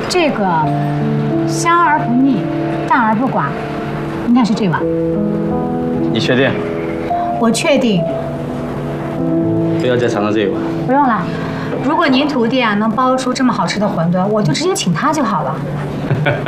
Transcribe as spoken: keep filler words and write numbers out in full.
这个香而不腻，淡而不寡，应该是这碗。 你确定？ 我确定。 不要再尝尝这一碗。 不用了。如果您徒弟啊能包出这么好吃的馄饨，我就直接请他就好了。